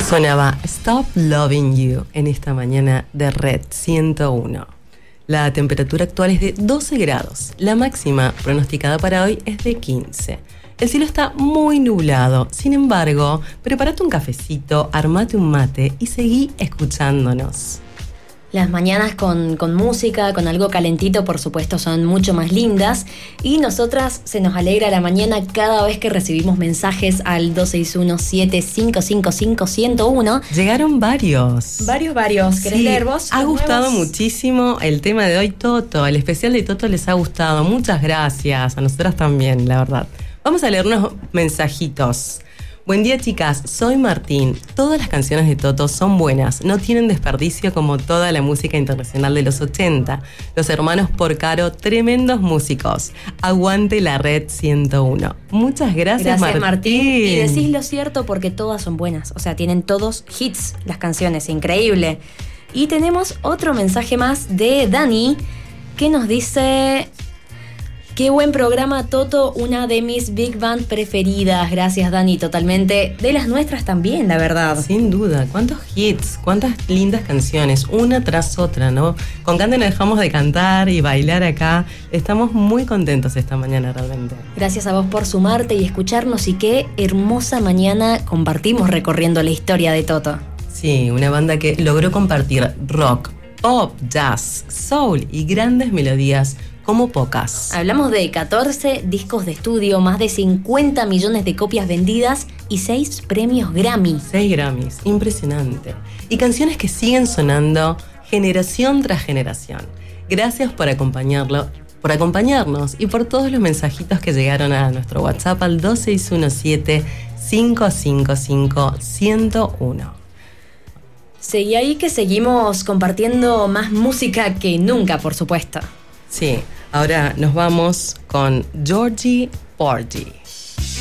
Sonaba Stop Loving You en esta mañana de Red 101. La temperatura actual es de 12 grados. La máxima pronosticada para hoy es de 15. El cielo está muy nublado. Sin embargo, prepárate un cafecito, armate un mate y seguí escuchándonos. Las mañanas con música, con algo calentito, por supuesto, son mucho más lindas. Y nosotras se nos alegra la mañana cada vez que recibimos mensajes al 261-7555-101. Llegaron varios. Varios. ¿Querés leer vos? Ha gustado muchísimo el tema de hoy, Toto. El especial de Toto les ha gustado. Muchas gracias. A nosotras también, la verdad. Vamos a leer unos mensajitos. Buen día, chicas, soy Martín. Todas las canciones de Toto son buenas, no tienen desperdicio como toda la música internacional de los 80. Los hermanos Porcaro, tremendos músicos. Aguante la Red 101. Muchas gracias, Martín. Y decís lo cierto porque todas son buenas. O sea, tienen todos hits las canciones, increíble. Y tenemos otro mensaje más de Dani que nos dice... Qué buen programa, Toto, una de mis big band preferidas. Gracias, Dani, totalmente. De las nuestras también, la verdad. Sin duda, cuántos hits, cuántas lindas canciones, una tras otra, ¿no? Con Cante no dejamos de cantar y bailar acá. Estamos muy contentos esta mañana, realmente. Gracias a vos por sumarte y escucharnos, y qué hermosa mañana compartimos recorriendo la historia de Toto. Sí, una banda que logró compartir rock, pop, jazz, soul y grandes melodías como pocas. Hablamos de 14 discos de estudio, más de 50 millones de copias vendidas y 6 premios Grammy. 6 Grammys, impresionante. Y canciones que siguen sonando generación tras generación. Gracias por acompañarnos y por todos los mensajitos que llegaron a nuestro WhatsApp al 2617-555-101. Seguí ahí que seguimos compartiendo más música que nunca, por supuesto. Sí, ahora nos vamos con Georgie Porgy.